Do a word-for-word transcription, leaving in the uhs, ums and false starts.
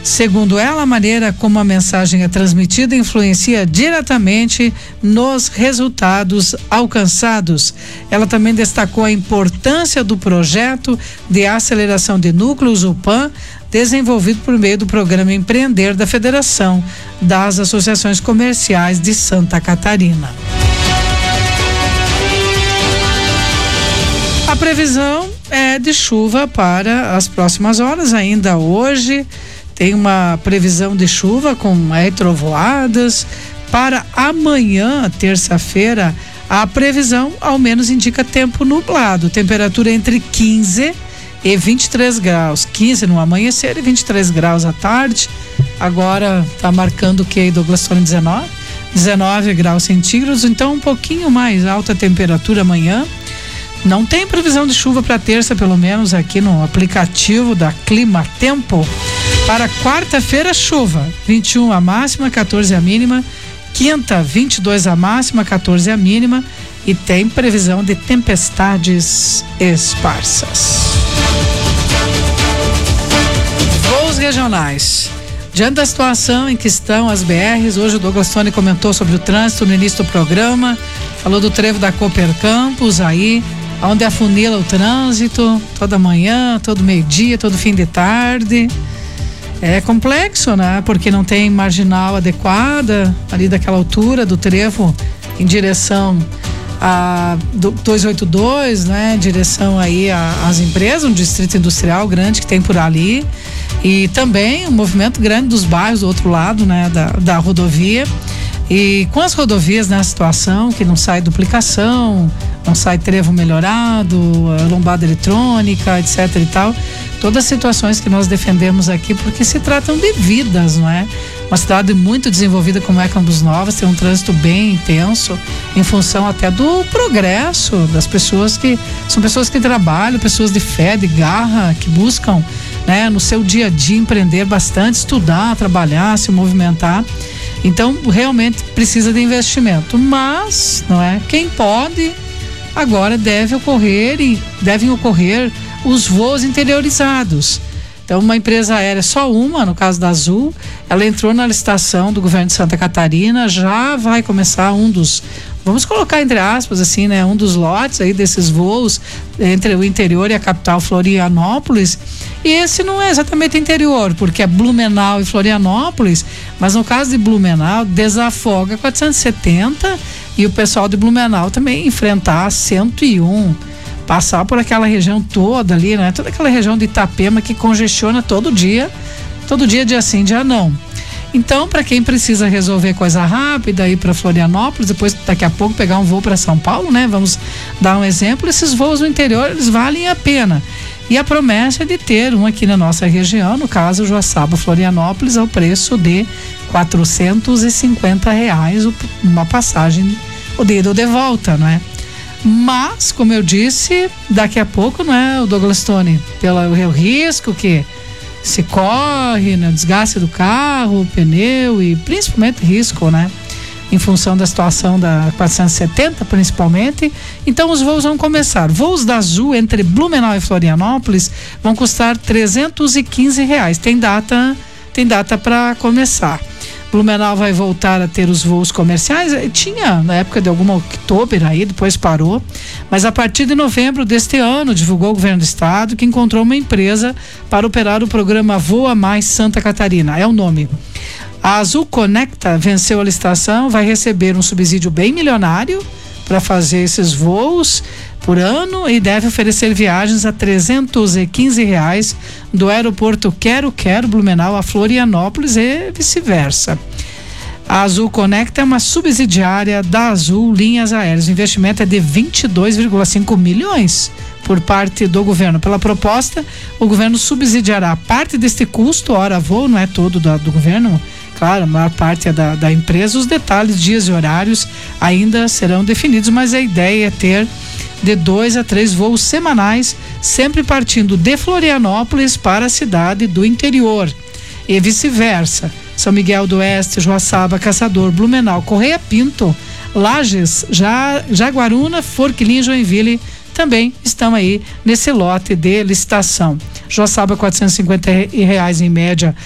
Segundo ela, a maneira como a mensagem é transmitida influencia diretamente nos resultados alcançados. Ela também destacou a importância do projeto de aceleração de núcleos, o P A N, desenvolvido por meio do programa Empreender da Federação das Associações Comerciais de Santa Catarina. A previsão é de chuva para as próximas horas, ainda hoje. Tem uma previsão de chuva com é, trovoadas. Para amanhã, terça-feira, a previsão ao menos indica tempo nublado. Temperatura entre quinze e vinte e três graus. quinze no amanhecer e vinte e três graus à tarde. Agora está marcando o que, Douglas Tony? dezenove? dezenove graus centígrados. Então, um pouquinho mais alta a temperatura amanhã. Não tem previsão de chuva para terça, pelo menos aqui no aplicativo da Clima Tempo. Para quarta-feira, chuva, vinte e um a máxima, quatorze a mínima. Quinta, vinte e dois a máxima, quatorze a mínima. E tem previsão de tempestades esparsas. Voos regionais. Diante da situação em que estão as B Rs, hoje o Douglas Tony comentou sobre o trânsito no início do programa, falou do trevo da Cooper Campos aí, onde afunila o trânsito toda manhã, todo meio-dia, todo fim de tarde. É complexo, né? Porque não tem marginal adequada ali daquela altura do trevo em direção a do duzentos e oitenta e dois, né? Em direção aí às empresas, um distrito industrial grande que tem por ali. E também um movimento grande dos bairros do outro lado, né? Da, da rodovia. E com as rodovias nessa situação, que não sai duplicação, não sai trevo melhorado, lombada eletrônica, etc e tal, todas as situações que nós defendemos aqui, porque se tratam de vidas, não é? Uma cidade muito desenvolvida como é Campos Novos, tem um trânsito bem intenso, em função até do progresso das pessoas que, são pessoas que trabalham, pessoas de fé, de garra, que buscam, né, no seu dia a dia empreender bastante, estudar, trabalhar, se movimentar. Então, realmente precisa de investimento, mas, não é? Quem pode, agora deve ocorrer e devem ocorrer os voos interiorizados. Então, uma empresa aérea, só uma, no caso da Azul, ela entrou na licitação do governo de Santa Catarina, já vai começar um dos, vamos colocar entre aspas assim, né, um dos lotes aí desses voos entre o interior e a capital Florianópolis. E esse não é exatamente interior, porque é Blumenau e Florianópolis, mas no caso de Blumenau, desafoga quatrocentos e setenta e o pessoal de Blumenau também enfrentar cento e um, passar por aquela região toda ali, né? Toda aquela região de Itapema que congestiona todo dia, todo dia, dia sim, dia não. Então, para quem precisa resolver coisa rápida, ir para Florianópolis, depois daqui a pouco pegar um voo para São Paulo, né? Vamos dar um exemplo, esses voos no interior, eles valem a pena. E a promessa é de ter um aqui na nossa região, no caso Joaçaba Florianópolis, ao preço de quatrocentos e cinquenta reais uma passagem, o de ida ou de volta, não é? Mas, como eu disse, daqui a pouco, não é, o Douglas Tony, pelo o risco que se corre, né, o desgaste do carro, o pneu e principalmente risco, né? Em função da situação da quatrocentos e setenta, principalmente. Então, os voos vão começar. Voos da Azul entre Blumenau e Florianópolis vão custar trezentos e quinze reais. Tem data, tem data para começar. Blumenau vai voltar a ter os voos comerciais. Tinha na época de alguma Oktober aí, depois parou. Mas a partir de novembro deste ano, divulgou o governo do estado que encontrou uma empresa para operar o programa Voa Mais Santa Catarina. É o nome. A Azul Conecta venceu a licitação, vai receber um subsídio bem milionário para fazer esses voos por ano e deve oferecer viagens a trezentos e quinze reais do aeroporto Quero Quero Blumenau a Florianópolis e vice-versa. A Azul Conecta é uma subsidiária da Azul Linhas Aéreas. O investimento é de vinte e dois vírgula cinco milhões por parte do governo. Pela proposta, o governo subsidiará parte deste custo, hora voo, não é todo do, do governo, claro, a maior parte é da, da empresa. Os detalhes, dias e horários ainda serão definidos, mas a ideia é ter de dois a três voos semanais, sempre partindo de Florianópolis para a cidade do interior e vice-versa. São Miguel do Oeste, Joaçaba, Caçador, Blumenau, Correia Pinto, Lages, ja, Jaguaruna, Forquilinha e Joinville também estão aí nesse lote de licitação. Joaçaba quatrocentos e cinquenta reais em média